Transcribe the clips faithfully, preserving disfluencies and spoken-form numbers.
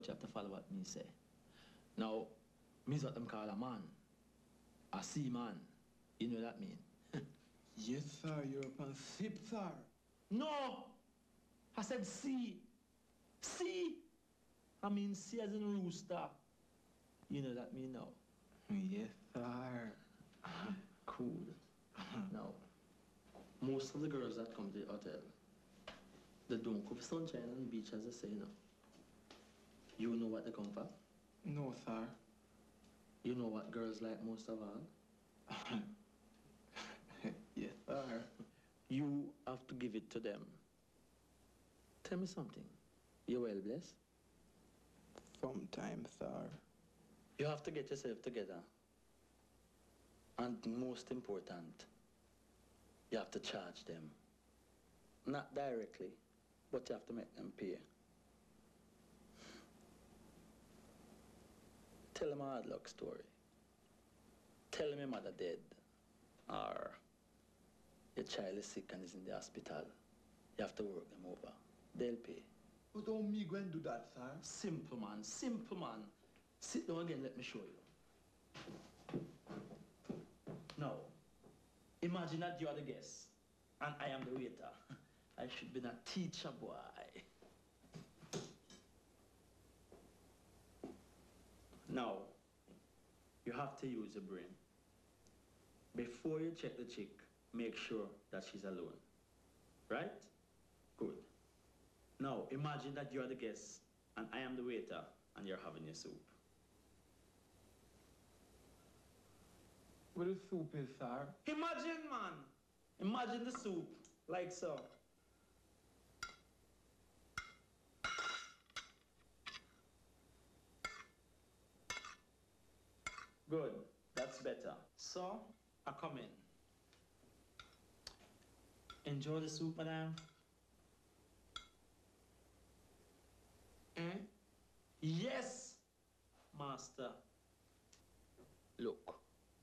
You have to follow what me say. Now, me's what them call a man. A sea man. You know what that mean? Yes, sir. You're up on ship, sir. No! I said sea. Sea! I mean sea as in rooster. You know that mean now? Yes, sir. Cool. Now, most of the girls that come to the hotel, they don't come for sunshine on the beach as I say, you know. You know what they come for? No, sir. You know what girls like most of all? Yes, sir. You have to give it to them. Tell me something. You're well blessed? Sometimes, sir. You have to get yourself together. And most important, you have to charge them. Not directly, but you have to make them pay. Tell them a hard luck story. Tell them your mother dead. Or your child is sick and is in the hospital. You have to work them over. They'll pay. But how me go and do that, sir? Simple, man. Simple, man. Sit down again, let me show you. Now, imagine that you are the guest and I am the waiter. I should be a teacher, boy. Now, you have to use your brain. Before you check the chick, make sure that she's alone. Right? Good. Now, imagine that you are the guest and I am the waiter and you're having your soup. What the soup is, sir? Imagine, man. Imagine the soup, like so. Good. That's better. So, I come in. Enjoy the soup, madam. Eh? Yes, master. Look.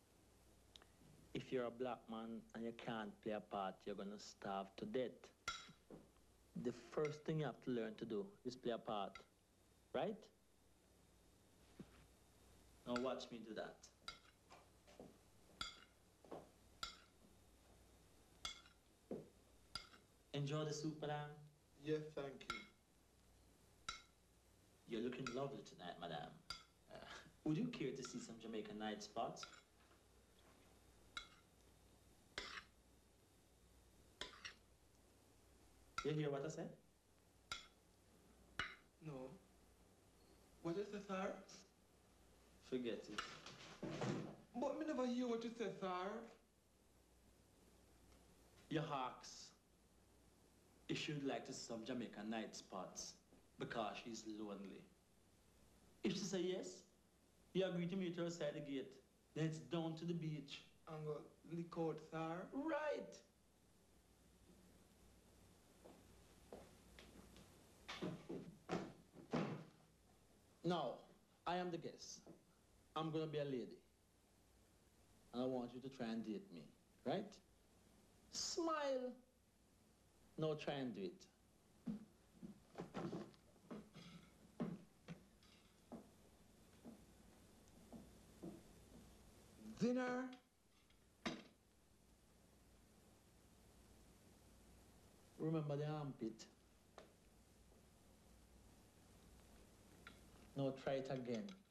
If you're a black man and you can't play a part, you're gonna starve to death. The first thing you have to learn to do is play a part, right? Now watch me do that. Enjoy the soup, madam. Yes, thank you. You're looking lovely tonight, madam. Uh, would you care to see some Jamaican night spots? You hear what I said? No. What is it, sir? Forget it. But me never hear what you said, sir. Your hawks. You should like to see some Jamaican night spots because she's lonely. If she say yes, you agree to meet her outside the gate. Then it's down to the beach. I'm gonna lick out, sir. Right. Now, I am the guest. I'm gonna be a lady. And I want you to try and date me, right? Smile. Now try and do it. Dinner. Remember the armpit. Now try it again.